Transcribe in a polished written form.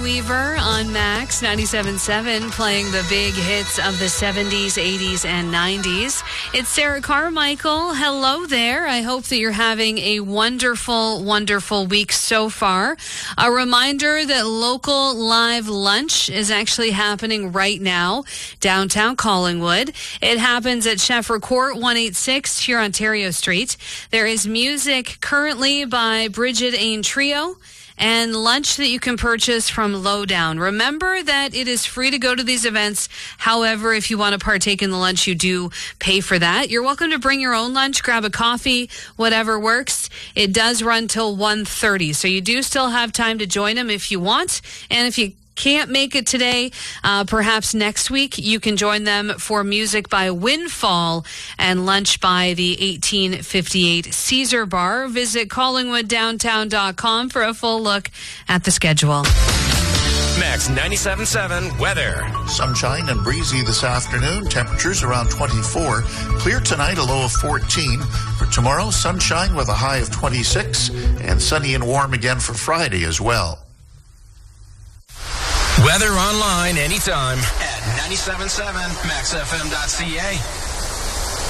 Weaver on Max 97.7, playing the big hits of the 70s, 80s, and 90s. It's Sarah Carmichael. Hello there. I hope that you're having a wonderful, wonderful week so far. A reminder that local live lunch is actually happening right now, downtown Collingwood. It happens at Sheffer Court, 186 here, Ontario Street. There is music currently by Bridget Ain Trio, and lunch that you can purchase from Lowdown. Remember that it is free to go to these events. However, if you want to partake in the lunch, you do pay for that. You're welcome to bring your own lunch, grab a coffee, whatever works. It does run till 1:30, so you do still have time to join them if you want. And if you can't make it today, perhaps next week, you can join them for music by Windfall and lunch by the 1858 Caesar Bar. Visit collingwooddowntown.com for a full look at the schedule. Max 97.7 weather. Sunshine and breezy this afternoon. Temperatures around 24. Clear tonight, a low of 14. For tomorrow, sunshine with a high of 26. And sunny and warm again for Friday as well. Weather online anytime at 97.7maxfm.ca.